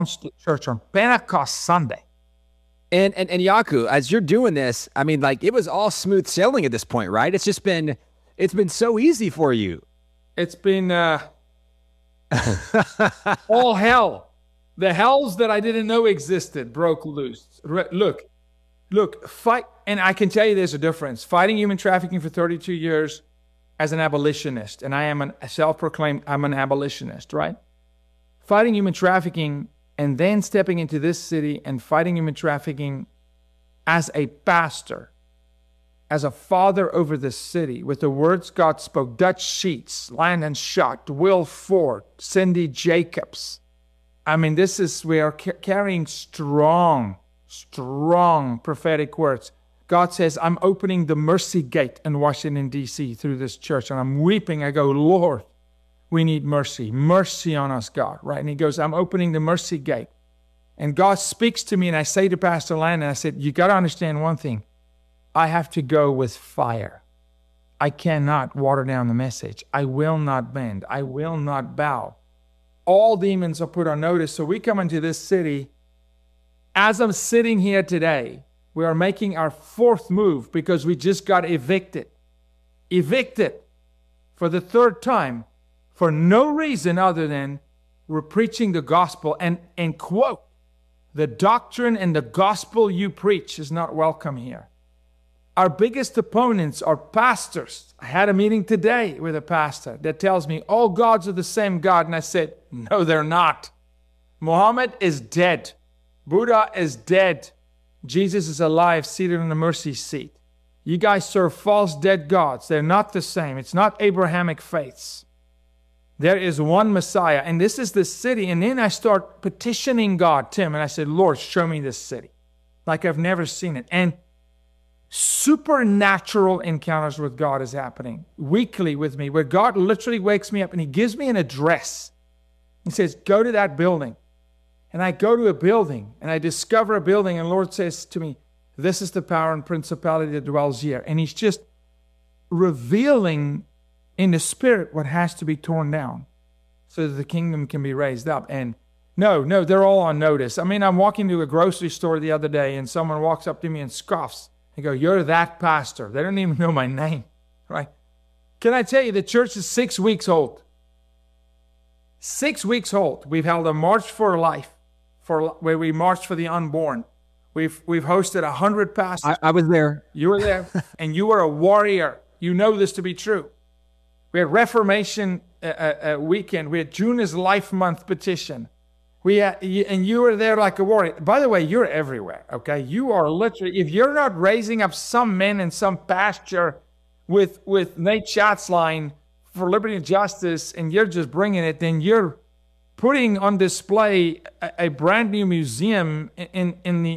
church on Pentecost Sunday. And Jaco, as you're doing this, I mean, like, it was all smooth sailing at this point, right? It's been so easy for you. It's been all hell. The hells that I didn't know existed broke loose. Look, fight, and I can tell you there's a difference. Fighting human trafficking for 32 years as an abolitionist, and I am a self-proclaimed, I'm an abolitionist, right? Fighting human trafficking and then stepping into this city and fighting human trafficking as a pastor, as a father over this city, with the words God spoke, Dutch Sheets, Landon Schacht, Will Ford, Cindy Jacobs. I mean, we are carrying strong prophetic words. God says, I'm opening the mercy gate in Washington, D.C. through this church. And I'm weeping. I go, Lord, we need mercy. Mercy on us, God. Right? And he goes, I'm opening the mercy gate. And God speaks to me, and I say to Pastor Landon, I said, you got to understand one thing. I have to go with fire. I cannot water down the message. I will not bend. I will not bow. All demons are put on notice. So we come into this city. As I'm sitting here today, we are making our fourth move because we just got evicted. Evicted for the third time for no reason other than we're preaching the gospel. And quote, the doctrine and the gospel you preach is not welcome here. Our biggest opponents are pastors. I had a meeting today with a pastor that tells me all gods are the same God. And I said, no, they're not. Muhammad is dead. Buddha is dead. Jesus is alive, seated on the mercy seat. You guys serve false dead gods. They're not the same. It's not Abrahamic faiths. There is one Messiah, and this is the city. And then I start petitioning God, Tim, and I said, Lord, show me this city like I've never seen it. And supernatural encounters with God is happening weekly with me, where God literally wakes me up and he gives me an address. He says, go to that building. And I go to a building and I discover a building, and the Lord says to me, this is the power and principality that dwells here. And he's just revealing in the spirit what has to be torn down so that the kingdom can be raised up. And no, they're all on notice. I mean, I'm walking to a grocery store the other day and someone walks up to me and scoffs. I go, you're that pastor. They don't even know my name, right? Can I tell you, the church is 6 weeks old. 6 weeks old. We've held a March for Life, where we marched for the unborn. We've hosted 100 pastors. I was there. You were there, and you were a warrior. You know this to be true. We had Reformation weekend. We had June is Life Month petition. And you were there like a warrior. By the way, you're everywhere, okay? You are literally, if you're not raising up some men in some pasture with Nate Schatzline for liberty and justice, and you're just bringing it, then you're putting on display a brand new museum in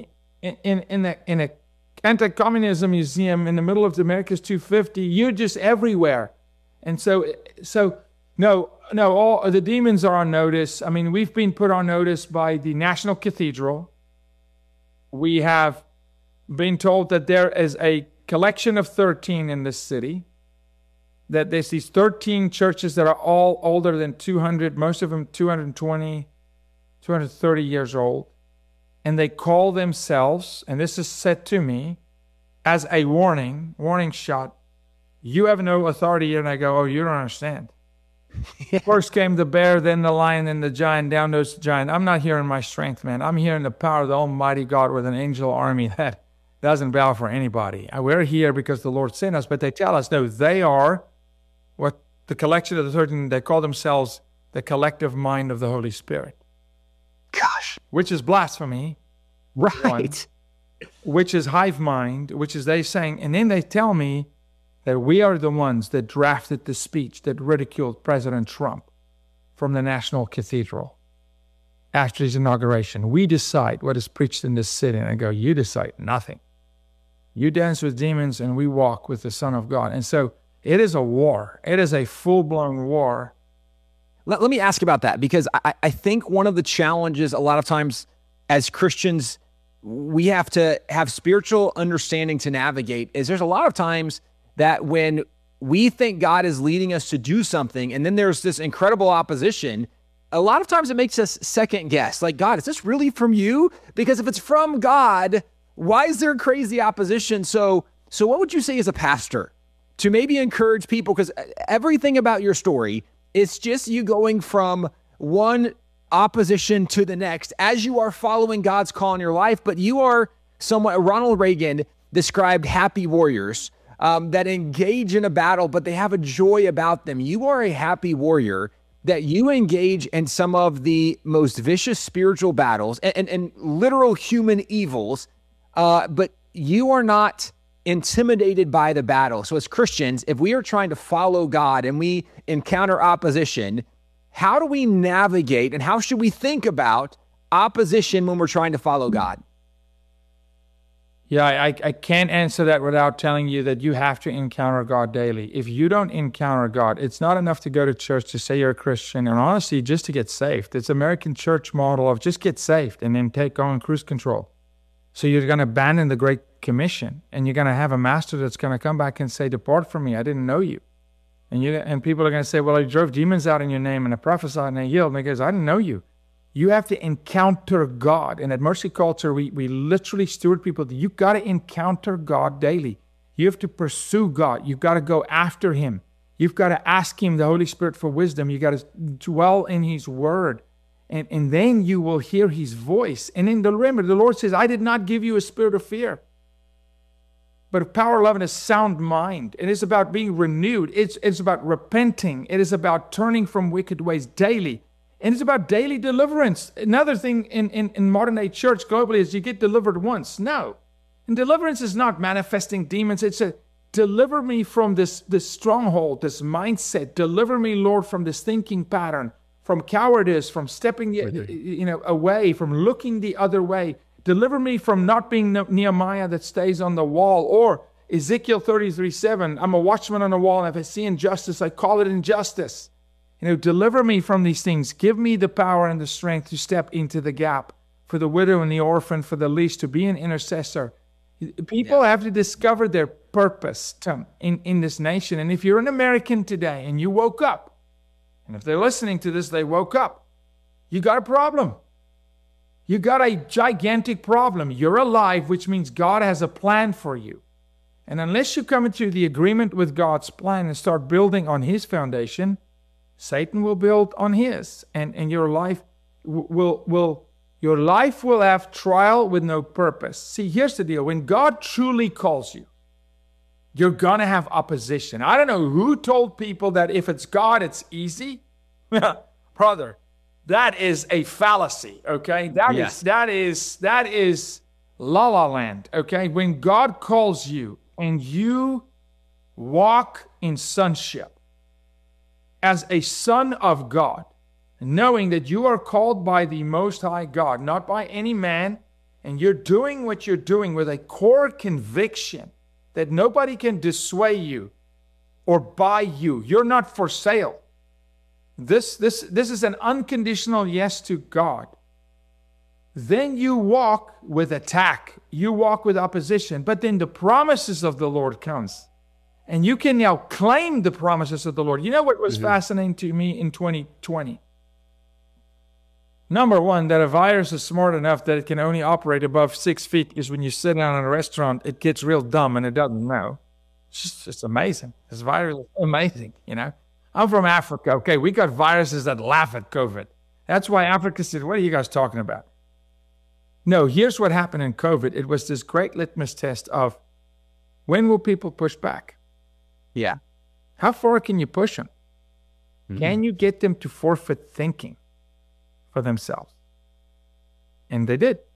a anti-communism museum in the middle of the Americas 250. You're just everywhere. And so no, all the demons are on notice. I mean, we've been put on notice by the National Cathedral. We have been told that there is a collection of 13 in this city, that there's these 13 churches that are all older than 200, most of them 220, 230 years old. And they call themselves, and this is said to me as a warning shot, you have no authority here. And I go, oh, you don't understand. First came the bear, then the lion, then the giant. Down goes the giant. I'm not here in my strength, man. I'm here in the power of the Almighty God with an angel army that doesn't bow for anybody. We're here because the Lord sent us, but they tell us, no, they are what the collection of the 13, they call themselves the collective mind of the Holy Spirit. Gosh. Which is blasphemy. Right. One, which is hive mind, which is they saying, and then they tell me that we are the ones that drafted the speech that ridiculed President Trump from the National Cathedral after his inauguration. We decide what is preached in this city. And I go, you decide nothing. You dance with demons and we walk with the Son of God. And so it is a war. It is a full-blown war. Let me ask about that, because I think one of the challenges a lot of times as Christians we have to have spiritual understanding to navigate is there's a lot of times that when we think God is leading us to do something, and then there's this incredible opposition, a lot of times it makes us second guess. Like, God, is this really from you? Because if it's from God, why is there crazy opposition? So what would you say as a pastor to maybe encourage people? Because everything about your story, it's just you going from one opposition to the next as you are following God's call in your life. But you are somewhat, Ronald Reagan described happy warriors that engage in a battle, but they have a joy about them. You are a happy warrior that you engage in some of the most vicious spiritual battles and literal human evils, but you are not intimidated by the battle. So as Christians, if we are trying to follow God and we encounter opposition, how do we navigate and how should we think about opposition when we're trying to follow God? Yeah, I can't answer that without telling you that you have to encounter God daily. If you don't encounter God, it's not enough to go to church to say you're a Christian, and honestly, just to get saved. It's American church model of just get saved and then take on cruise control. So you're going to abandon the Great Commission, and you're going to have a master that's going to come back and say, "Depart from me, I didn't know you." And people are going to say, "Well, I drove demons out in your name, and I prophesied and I healed." And he goes, "I didn't know you." You have to encounter God. And at Mercy Culture, we literally steward people. You've got to encounter God daily. You have to pursue God. You've got to go after him. You've got to ask him, the Holy Spirit, for wisdom. You've got to dwell in his word. And then you will hear his voice. And then remember, the Lord says, "I did not give you a spirit of fear, but of power, love, and a sound mind." It is about being renewed. It's about repenting. It is about turning from wicked ways daily. And it's about daily deliverance. Another thing in modern day church globally is you get delivered once. No. And deliverance is not manifesting demons. It's a deliver me from this stronghold, this mindset. Deliver me, Lord, from this thinking pattern, from cowardice, from stepping away, from looking the other way. Deliver me from not being Nehemiah that stays on the wall, or Ezekiel 33:7. I'm a watchman on the wall, and if I see injustice, I call it injustice. Deliver me from these things. Give me the power and the strength to step into the gap for the widow and the orphan, for the least, to be an intercessor. People have to discover their purpose in this nation. And if you're an American today and you woke up, and if they're listening to this, they woke up, you got a problem. You got a gigantic problem. You're alive, which means God has a plan for you. And unless you come into the agreement with God's plan and start building on his foundation, Satan will build on his, and your life will have trial with no purpose. See, here's the deal. When God truly calls you, you're going to have opposition. I don't know who told people that if it's God, it's easy. Brother, that is a fallacy, okay? That is la la land, okay? When God calls you and you walk in sonship, as a son of God, knowing that you are called by the Most High God, not by any man, and you're doing what you're doing with a core conviction that nobody can dissuade you or buy you. You're not for sale. This is an unconditional yes to God. Then you walk with attack. You walk with opposition. But then the promises of the Lord comes. And you can now claim the promises of the Lord. You know what was fascinating to me in 2020? Number one, that a virus is smart enough that it can only operate above 6 feet, because when you sit down in a restaurant, it gets real dumb and it doesn't know. It's just amazing. This virus is amazing, I'm from Africa. Okay, we got viruses that laugh at COVID. That's why Africa said, "What are you guys talking about?" No, here's what happened in COVID. It was this great litmus test of when will people push back? Yeah. How far can you push them? Mm-hmm. Can you get them to forfeit thinking for themselves? And they did.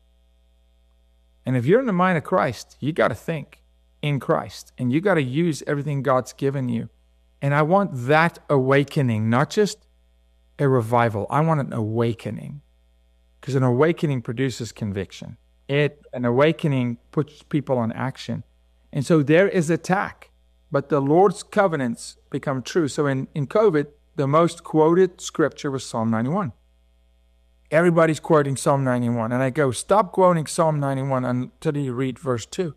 And if you're in the mind of Christ, you got to think in Christ. And you got to use everything God's given you. And I want that awakening, not just a revival. I want an awakening. Because an awakening produces conviction. An awakening puts people on action. And so there is attack. But the Lord's covenants become true. So in COVID, the most quoted scripture was Psalm 91. Everybody's quoting Psalm 91. And I go, stop quoting Psalm 91 until you read verse 2.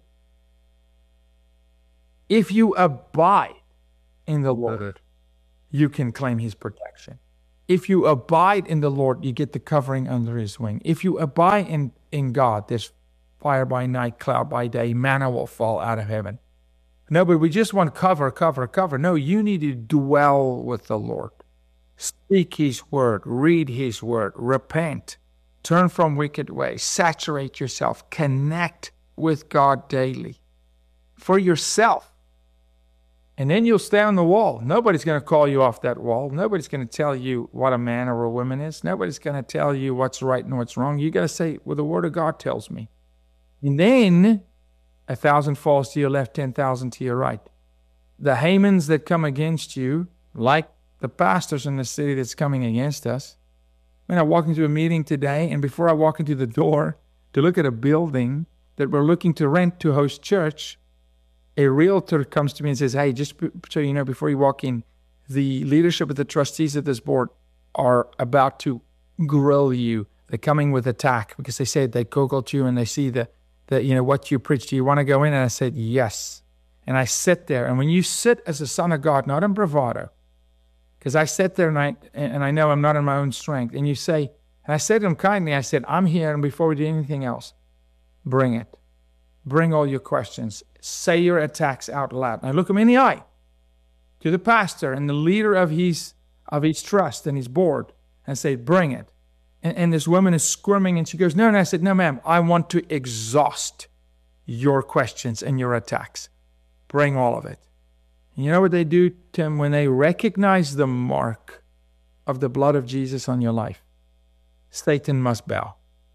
If you abide in the Lord, you can claim his protection. If you abide in the Lord, you get the covering under his wing. If you abide in God, there's fire by night, cloud by day, manna will fall out of heaven. No, but we just want cover. No, you need to dwell with the Lord. Speak his word, read his word, repent, turn from wicked ways, saturate yourself, connect with God daily for yourself. And then you'll stay on the wall. Nobody's going to call you off that wall. Nobody's going to tell you what a man or a woman is. Nobody's going to tell you what's right and what's wrong. You got to say, well, the word of God tells me. And then 1,000 falls to your left, 10,000 to your right. The Hamans that come against you, like the pastors in the city that's coming against us. I walk into a meeting today, and before I walk into the door to look at a building that we're looking to rent to host church, a realtor comes to me and says, hey, just so you know, before you walk in, the leadership of the trustees of this board are about to grill you. They're coming with attack because they said they Googled you and they see the what you preach. Do you want to go in? And I said, yes. And I sit there. And when you sit as a son of God, not in bravado, because I sit there and I know I'm not in my own strength. And you say, and I said to him kindly, I said, I'm here, and before we do anything else, bring it. Bring all your questions. Say your attacks out loud. And I look him in the eye, to the pastor and the leader of his trust and his board, and say, bring it. And this woman is squirming, and she goes, no. And I said, no, ma'am, I want to exhaust your questions and your attacks. Bring all of it. And you know what they do, Tim? When they recognize the mark of the blood of Jesus on your life, Satan must bow.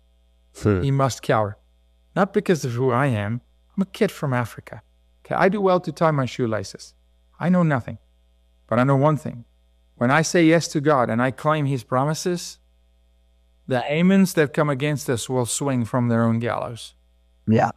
He must cower. Not because of who I am. I'm a kid from Africa. Okay, I do well to tie my shoelaces. I know nothing. But I know one thing. When I say yes to God and I claim his promises, the Hamans that come against us will swing from their own gallows. Yeah.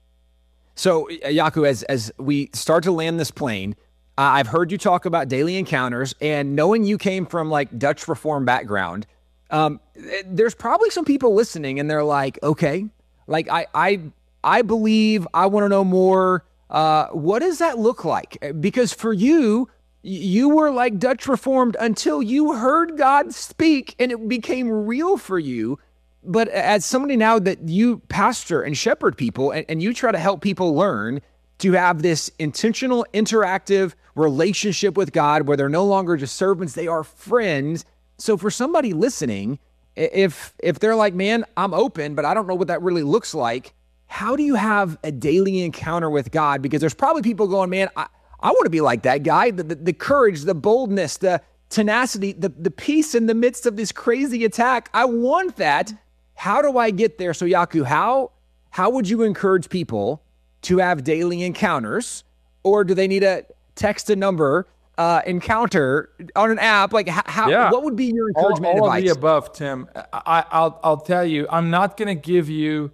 So, Jaco, as we start to land this plane, I've heard you talk about daily encounters, and knowing you came from like Dutch Reform background, there's probably some people listening and they're like, okay, like I believe, I want to know more. What does that look like? Because for you were like Dutch Reformed until you heard God speak and it became real for you. But as somebody now that you pastor and shepherd people and you try to help people learn to have this intentional, interactive relationship with God where they're no longer just servants, they are friends. So for somebody listening, if they're like, man, I'm open, but I don't know what that really looks like, how do you have a daily encounter with God? Because there's probably people going, man, I want to be like that guy, the courage, the boldness, the tenacity, the peace in the midst of this crazy attack. I want that. How do I get there? So Jaco, how would you encourage people to have daily encounters? Or do they need a text a number encounter on an app? Like what would be your encouragement all advice? All of the above, Tim. I'll tell you, I'm not going to give you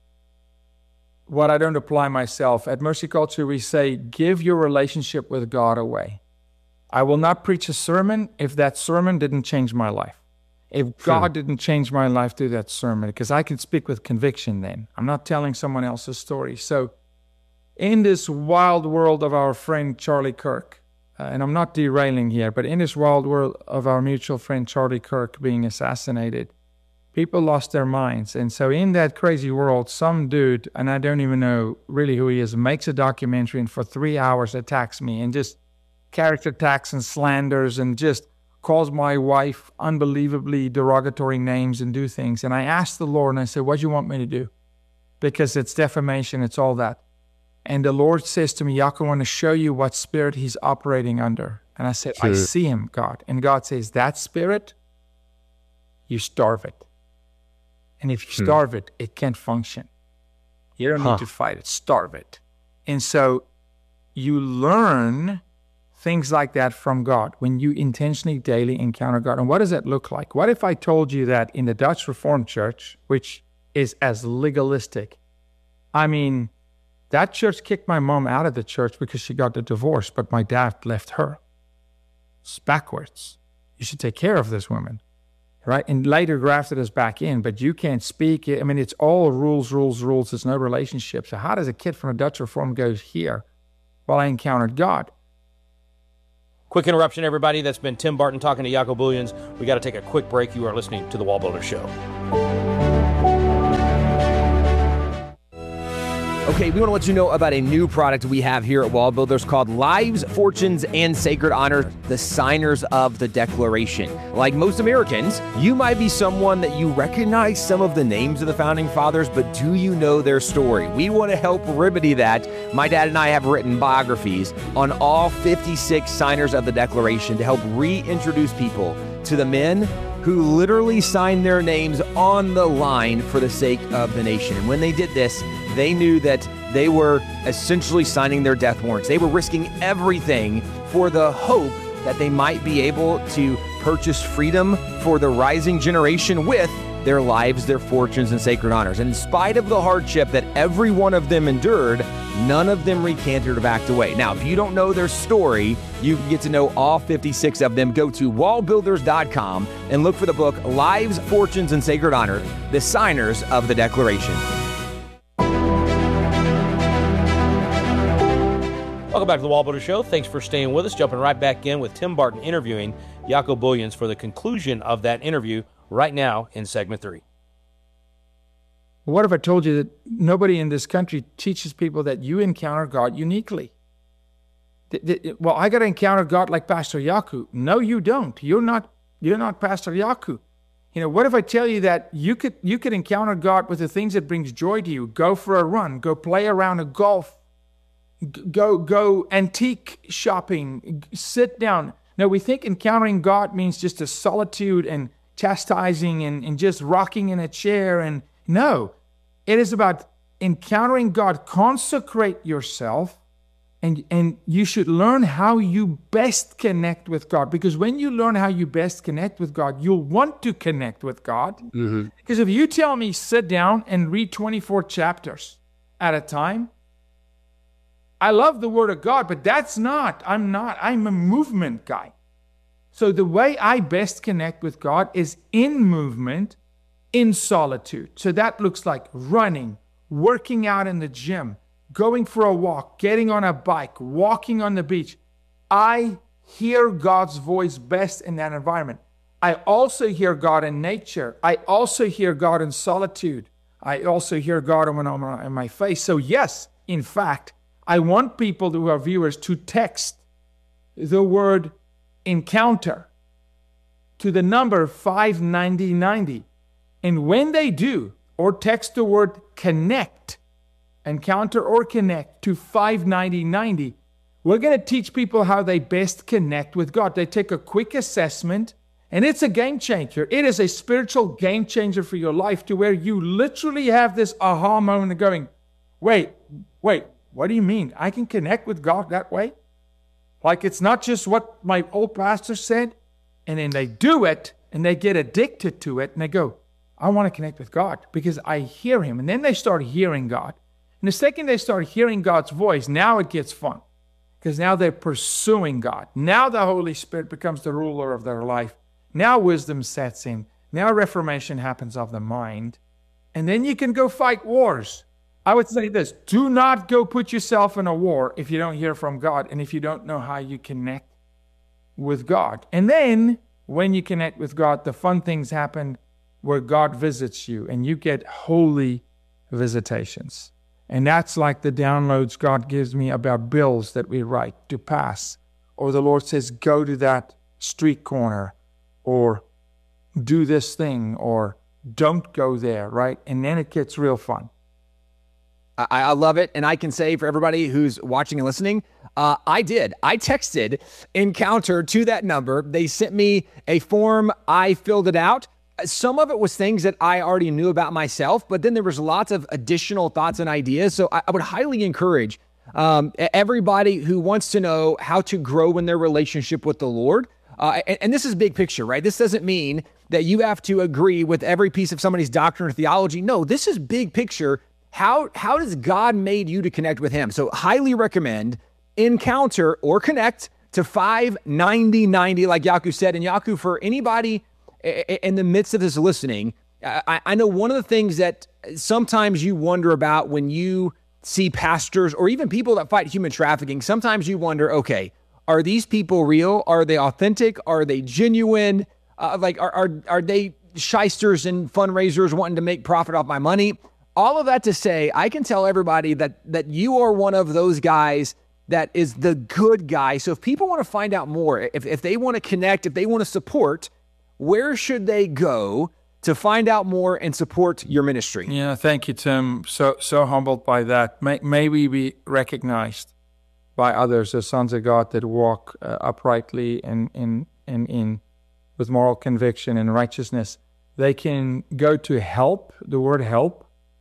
what I don't apply myself. At Mercy Culture, we say, give your relationship with God away. I will not preach a sermon if that sermon didn't change my life. If God didn't change my life through that sermon, because I can speak with conviction then. I'm not telling someone else's story. So in this wild world of our friend Charlie Kirk, and I'm not derailing here, but in this wild world of our mutual friend Charlie Kirk being assassinated, people lost their minds. And so in that crazy world, some dude, and I don't even know really who he is, makes a documentary and for 3 hours attacks me and just character attacks and slanders and just calls my wife unbelievably derogatory names and do things. And I asked the Lord and I said, what do you want me to do? Because it's defamation, it's all that. And the Lord says to me, Jaco, I want to show you what spirit he's operating under. And I said, I see him, God. And God says, that spirit, you starve it. And if you starve it, it can't function. You don't need to fight it, starve it. And so you learn things like that from God when you intentionally daily encounter God. And what does that look like? What if I told you that in the Dutch Reformed Church, which is as legalistic, I mean, that church kicked my mom out of the church because she got a divorce, but my dad left her. It's backwards. You should take care of this woman, right? And later grafted us back in, but you can't speak. I mean, it's all rules. There's no relationship. So how does a kid from a Dutch Reform go here? Well, I encountered God. Quick interruption, everybody. That's been Tim Barton talking to Jaco Booyens. We got to take a quick break. You are listening to The Wall Builder Show. Okay, we want to let you know about a new product we have here at Wall Builders called Lives, Fortunes, and Sacred Honors, the Signers of the Declaration. Like most Americans, you might be someone that you recognize some of the names of the Founding Fathers, but do you know their story? We want to help remedy that. My dad and I have written biographies on all 56 signers of the Declaration to help reintroduce people to the men who literally signed their names on the line for the sake of the nation. And when they did this, they knew that they were essentially signing their death warrants. They were risking everything for the hope that they might be able to purchase freedom for the rising generation with their lives, their fortunes, and sacred honors. And in spite of the hardship that every one of them endured, none of them recanted or backed away. Now, if you don't know their story, you can get to know all 56 of them. Go to wallbuilders.com and look for the book, Lives, Fortunes, and Sacred Honor, the Signers of the Declaration. Welcome back to the Wall Builder Show. Thanks for staying with us. Jumping right back in with Tim Barton interviewing Jaco Booyens for the conclusion of that interview right now in segment 3. What if I told you that nobody in this country teaches people that you encounter God uniquely? Well, I got to encounter God like Pastor Jaco. No, you don't. You're not Pastor Jaco. You know, what if I tell you that you could encounter God with the things that brings joy to you? Go for a run. Go play around a golf. Go antique shopping. Sit down. No, we think encountering God means just a solitude and chastising and just rocking in a chair. And no, it is about encountering God. Consecrate yourself, and you should learn how you best connect with God. Because when you learn how you best connect with God, you'll want to connect with God. Mm-hmm. Because if you tell me sit down and read 24 chapters at a time, I love the Word of God, but I'm a movement guy. So the way I best connect with God is in movement, in solitude. So that looks like running, working out in the gym, going for a walk, getting on a bike, walking on the beach. I hear God's voice best in that environment. I also hear God in nature. I also hear God in solitude. I also hear God when I'm in my face. So yes, in fact, I want people who are viewers to text the word encounter to the number 59090. And when they do, or text the word connect, encounter or connect to 59090, we're going to teach people how they best connect with God. They take a quick assessment, and it's a game changer. It is a spiritual game changer for your life, to where you literally have this aha moment of going, wait, what do you mean? I can connect with God that way? Like it's not just what my old pastor said. And then they do it and they get addicted to it and they go, I want to connect with God because I hear Him. And then they start hearing God. And the second they start hearing God's voice, now it gets fun because now they're pursuing God. Now the Holy Spirit becomes the ruler of their life. Now wisdom sets in. Now reformation happens of the mind. And then you can go fight wars. I would say this, do not go put yourself in a war if you don't hear from God and if you don't know how you connect with God. And then when you connect with God, the fun things happen where God visits you and you get holy visitations. And that's like the downloads God gives me about bills that we write to pass. Or the Lord says, go to that street corner, or do this thing, or don't go there, right? And then it gets real fun. I love it. And I can say for everybody who's watching and listening, I texted Encounter to that number. They sent me a form. I filled it out. Some of it was things that I already knew about myself, but then there was lots of additional thoughts and ideas. So I would highly encourage everybody who wants to know how to grow in their relationship with the Lord. And this is big picture, right? This doesn't mean that you have to agree with every piece of somebody's doctrine or theology. No, this is big picture. How does God made you to connect with Him? So highly recommend Encounter or Connect to 59090, like Jaco said. And Jaco, for anybody in the midst of this listening, I know one of the things that sometimes you wonder about when you see pastors or even people that fight human trafficking, sometimes you wonder, okay, are these people real? Are they authentic? Are they genuine? Are they shysters and fundraisers wanting to make profit off my money? All of that to say, I can tell everybody that you are one of those guys that is the good guy. So if people want to find out more, if they want to connect, if they want to support, where should they go to find out more and support your ministry? Yeah, thank you, Tim. So humbled by that. May we be recognized by others as sons of God that walk uprightly and with moral conviction and righteousness. They can go to help, the word help,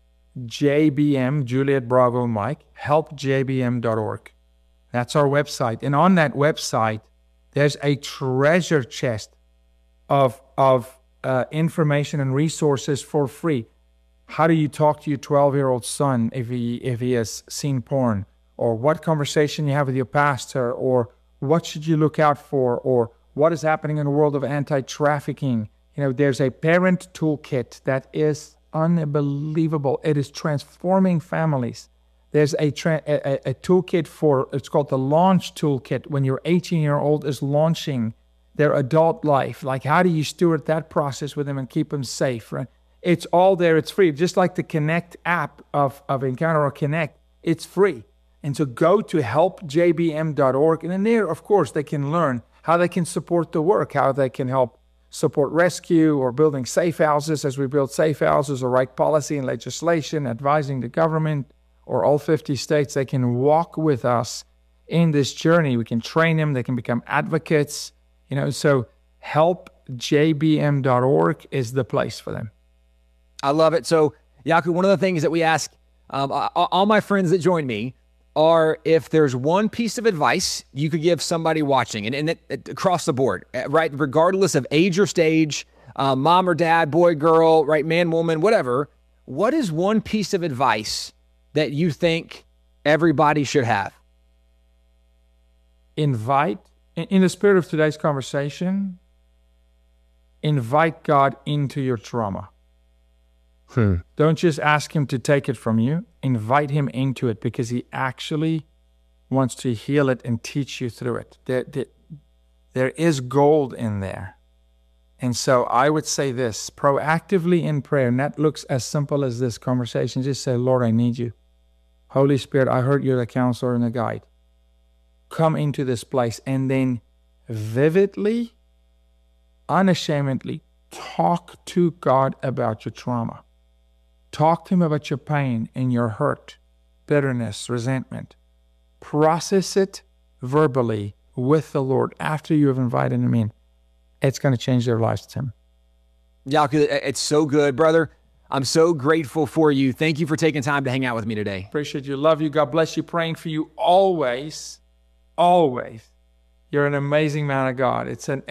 JBM, Juliet Bravo Mike, helpjbm.org. That's our website. And on that website, there's a treasure chest of information and resources for free. How do you talk to your 12-year-old son if he has seen porn? Or what conversation you have with your pastor? Or what should you look out for? Or what is happening in the world of anti-trafficking? There's a parent toolkit that is unbelievable. It is transforming families. There's a toolkit it's called the Launch Toolkit. When your 18-year-old is launching their adult life, like how do you steward that process with them and keep them safe, right? It's all there. It's free. Just like the Connect app of Encounter or Connect, it's free. And so go to helpjbm.org. And in there, of course, they can learn how they can support the work, how they can help support rescue or building safe houses as we build safe houses, or write policy and legislation, advising the government or all 50 states. They can walk with us in this journey. We can train them. They can become advocates. So helpjbm.org is the place for them. I love it. So, Jaco, one of the things that we ask all my friends that join me are, if there's one piece of advice you could give somebody watching, and it across the board, right, regardless of age or stage, mom or dad, boy, girl, right, man, woman, whatever, what is one piece of advice that you think everybody should have? Invite, in the spirit of today's conversation, invite God into your trauma. Don't just ask him to take it from you. Invite him into it, because he actually wants to heal it and teach you through it. There is gold in there. And so I would say this, proactively in prayer, and that looks as simple as this conversation. Just say, Lord, I need you. Holy Spirit, I heard you're the counselor and the guide. Come into this place, and then vividly, unashamedly talk to God about your trauma. Talk to him about your pain and your hurt, bitterness, resentment. Process it verbally with the Lord after you have invited him in. It's going to change their lives, Tim. Jaco, it's so good, brother. I'm so grateful for you. Thank you for taking time to hang out with me today. Appreciate you. Love you. God bless you. Praying for you always. Always. You're an amazing man of God.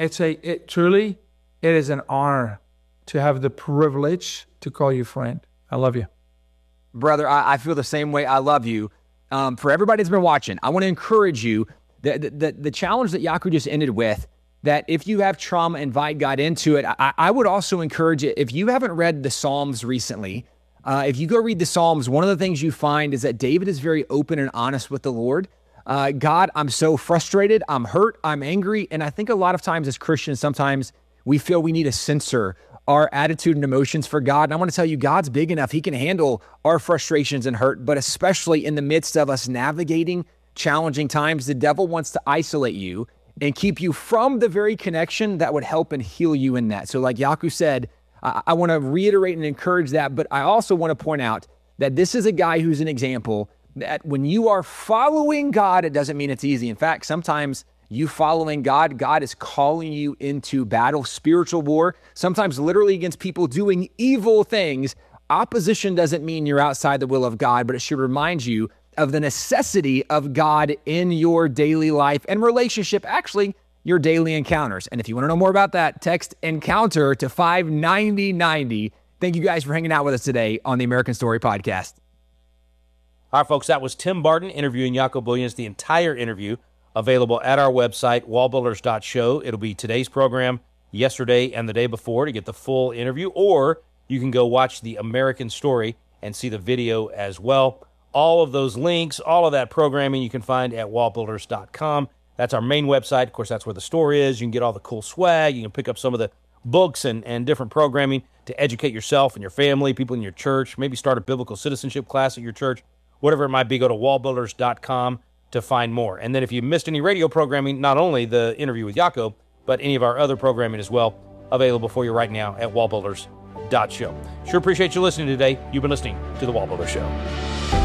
Truly, it is an honor to have the privilege to call you friend. I love you. Brother, I feel the same way. I love you. For everybody that's been watching, I want to encourage you, the challenge that Jaco just ended with, that if you have trauma, invite God into it. I would also encourage it, if you haven't read the Psalms recently, if you go read the Psalms, one of the things you find is that David is very open and honest with the Lord. God, I'm so frustrated, I'm hurt, I'm angry. And I think a lot of times as Christians, sometimes we feel we need to censor our attitude and emotions for God. And I want to tell you, God's big enough. He can handle our frustrations and hurt, but especially in the midst of us navigating challenging times, the devil wants to isolate you and keep you from the very connection that would help and heal you in that. So like Jaco said, I want to reiterate and encourage that, but I also want to point out that this is a guy who's an example that when you are following God, it doesn't mean it's easy. In fact, sometimes you following God, God is calling you into battle, spiritual war, sometimes literally against people doing evil things. Opposition doesn't mean you're outside the will of God, but it should remind you of the necessity of God in your daily life and relationship, actually your daily encounters. And if you want to know more about that, text ENCOUNTER to 59090. Thank you guys for hanging out with us today on the American Story Podcast. All right, folks, that was Tim Barton interviewing Jaco Booyens. The entire interview available at our website, wallbuilders.show. It'll be today's program, yesterday, and the day before to get the full interview, or you can go watch the American Story and see the video as well. All of those links, all of that programming you can find at wallbuilders.com. That's our main website. Of course, that's where the store is. You can get all the cool swag. You can pick up some of the books and different programming to educate yourself and your family, people in your church, maybe start a biblical citizenship class at your church, whatever it might be. Go to wallbuilders.com to find more. And then if you missed any radio programming, not only the interview with Jaco, but any of our other programming as well, available for you right now at wallbuilders.show. Sure appreciate you listening today. You've been listening to The Wall Builder Show.